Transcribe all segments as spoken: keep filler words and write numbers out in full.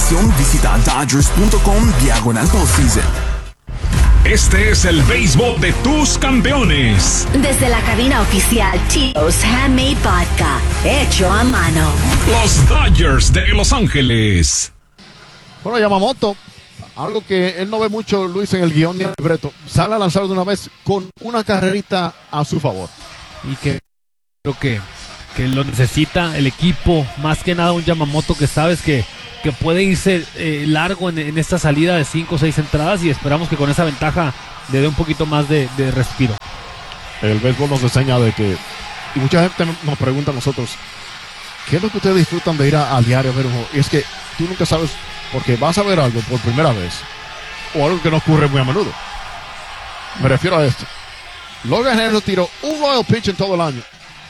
información, visita Dodgers.com diagonal postseason. Este es el béisbol de tus campeones. Desde la cabina oficial, Tito's Handmade Vodka, hecho a mano. Los Dodgers de Los Ángeles. Bueno, Yamamoto, algo que él no ve mucho, Luis, en el guión ni en el libreto, sale a lanzar de una vez con una carrerita a su favor. Y que creo que, que lo necesita el equipo, más que nada un Yamamoto que sabes que, que puede irse eh, largo en, en esta salida de cinco o seis entradas, y esperamos que con esa ventaja le dé un poquito más de, de respiro. El béisbol nos enseña de que, y mucha gente nos pregunta a nosotros, ¿qué es lo que ustedes disfrutan de ir a, al diario a ver un juego? Y es que tú nunca sabes, porque vas a ver algo por primera vez, o algo que no ocurre muy a menudo. Me refiero a esto. Logan Henry tiró un royal pitch en todo el año.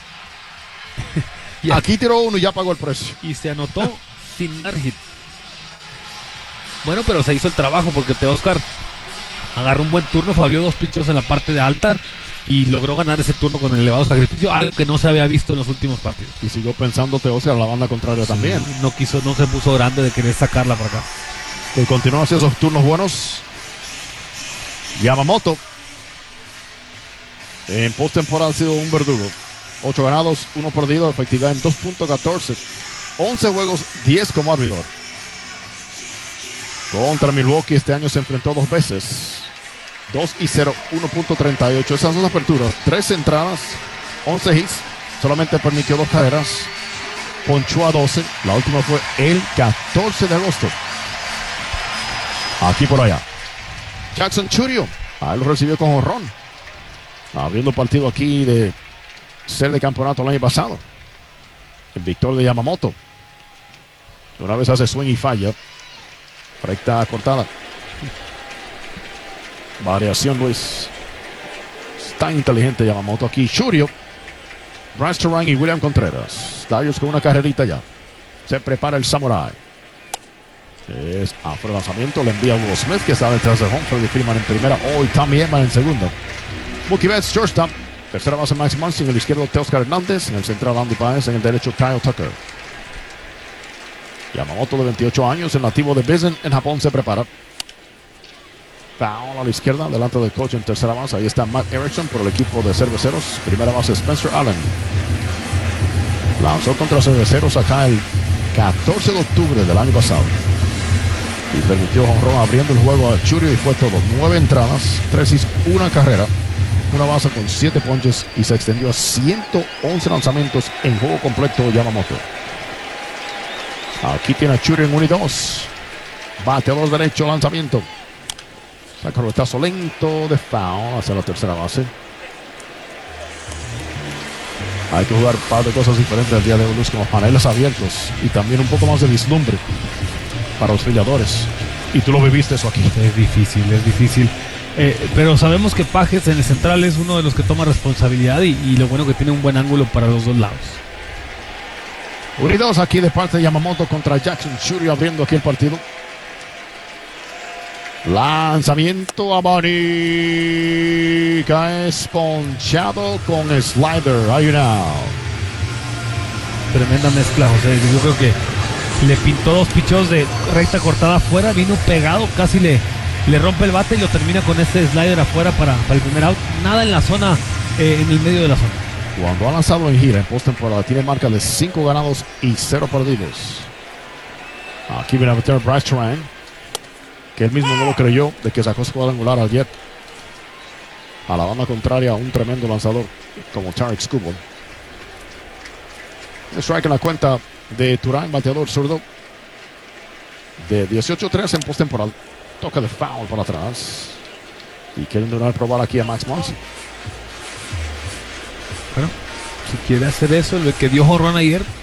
Y aquí tiró uno y ya pagó el precio. Y se anotó sin dar hit. Bueno, pero se hizo el trabajo, porque Teóscar agarró un buen turno, fabrió dos pitchos en la parte de alta y logró ganar ese turno con el elevado sacrificio, algo que no se había visto en los últimos partidos. Y siguió pensando Teóscar a la banda contraria, sí, también. No quiso, no se puso grande de querer sacarla para acá. Que continuó haciendo esos turnos buenos. Yamamoto en postemporada ha sido un verdugo. ocho ganados, uno perdido, efectividad en dos punto catorce. once juegos, diez como abridor. Contra Milwaukee este año se enfrentó dos veces. dos y cero, uno punto treinta y ocho. Esas dos aperturas, tres entradas, once hits. Solamente permitió dos carreras. Ponchó a doce. La última fue el catorce de agosto. Aquí por allá. Jackson Chourio. Ahí lo recibió con jonrón. Abriendo partido aquí de ser de campeonato el año pasado. El victor de Yamamoto. Una vez hace swing y falla. Recta cortada. Variación, Luis. Está inteligente Yamamoto aquí. Chourio, Bryce Terang y William Contreras. Darius con una carrerita ya. Se prepara el Samurai. Es afuera lanzamiento. Le envía a Will Smith, que está detrás de home. Freddie Freeman en primera. Hoy oh, Tommy Edman en segunda. Mookie Betts, shortstop. Tercera base Max Muncy. En el izquierdo Teóscar Hernández. En el central Andy Páez. En el derecho Kyle Tucker. Yamamoto, de veintiocho años, el nativo de Bizen en Japón, se prepara. Foul a la izquierda, delante del coach en tercera base. Ahí está Matt Erickson por el equipo de Cerveceros. Primera base Spencer Allen. Lanzó contra Cerveceros acá el catorce de octubre del año pasado. Y permitió jonrón abriendo el juego a Chourio, y fue todo. Nueve entradas, tres hits, una carrera, una base con siete ponches, y se extendió a ciento once lanzamientos en juego completo Yamamoto. Aquí tiene a Chourio en uno y dos. Bateador derecho, lanzamiento. Saca el retazo lento de foul hacia la tercera base. Hay que jugar un par de cosas diferentes el día de hoy, Luz, como paneles abiertos y también un poco más de vislumbre para los brilladores. Y tú lo viviste eso aquí. Es difícil, es difícil. Eh, pero sabemos que Pages en el central es uno de los que toma responsabilidad, y, y lo bueno que tiene un buen ángulo para los dos lados. Unidos aquí de parte de Yamamoto contra Jackson Chourio, abriendo aquí el partido. Lanzamiento a Bonnie. Cae ponchado con slider. Hay una. Tremenda mezcla, José. Yo creo que le pintó dos pichos de recta cortada afuera. Vino pegado, casi le, le rompe el bate y lo termina con este slider afuera para, para el primer out. Nada en la zona, eh, en el medio de la zona. Cuando ha lanzado en gira en postemporada, tiene marca de cinco ganados y cero perdidos. Aquí viene a meter Bryce Terang, que él mismo no lo creyó de que sacó su cuadrangular ayer. A la banda contraria, un tremendo lanzador como Tarek Skubal. Strike en la cuenta de Terang, bateador zurdo. De dieciocho tres en postemporada. Toca de foul por atrás. Y quieren durar probar aquí a Max Muncy. Bueno, si quiere hacer eso, el que dio jonrón ayer,